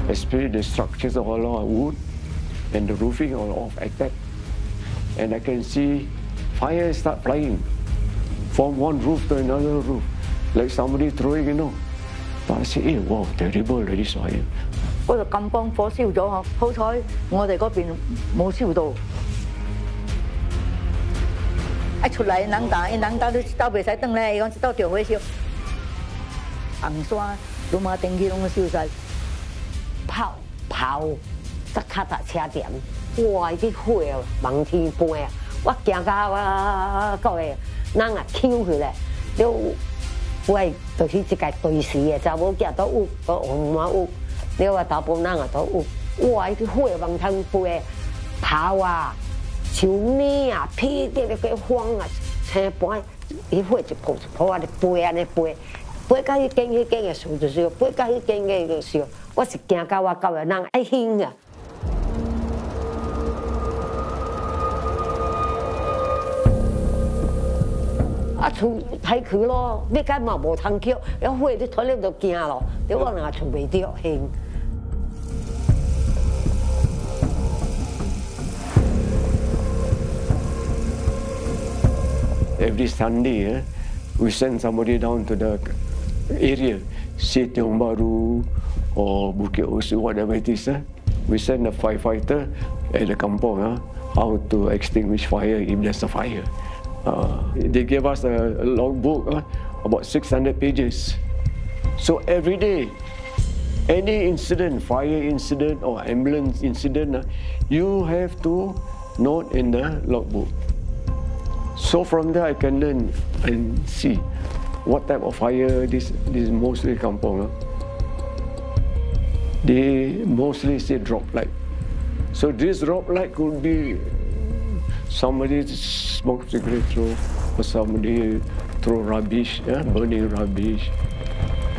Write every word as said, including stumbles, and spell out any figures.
especially the structures are all of wood and the roofing are all of attack. And I can see fire start flying from one roof to another roof, like somebody throwing, you know. But I say, hey, wow, terrible, this fire. 嗰度咁幫火燒咗嗬，好彩我哋嗰邊冇燒到。一出嚟冷打，一冷打都兜袂使等咧，講兜條火燒，紅山、老馬電機攏燒晒。 跑跑，即刻搭車店，哇！啲火啊，滿天飛啊！我行到我個嘅人啊，抽起來，了喂，就是一個對視嘅，查某囝都有，個紅馬有，了我大部人啊都有，哇！啲火滿天飛，跑啊！ 樹呢啊，劈啲你個風啊，青板，啲火就撲就撲啊，你飛啊，你飛，飛到迄間迄間嘅樹就燒，飛到迄間嘅就燒。我是行到我到嘅人愛興啊！啊，厝睇佢咯，你間嘛無通橋，有火你睇你就驚咯，你我若厝袂着興。 Every Sunday, eh, we send somebody down to the area, say Tiong Bahru or Bukit Osu, whatever it is. Eh. We send a firefighter at the kampong, eh, how to extinguish fire if there's a fire. Uh, they gave us a, a logbook, eh, about six hundred pages. So every day, any incident, fire incident or ambulance incident, eh, you have to note in the logbook. So from there I can learn and see what type of fire this this mostly kampong. Huh? They mostly say drop light. So this drop light could be somebody smoke cigarette throw or somebody throw rubbish, yeah, burning rubbish.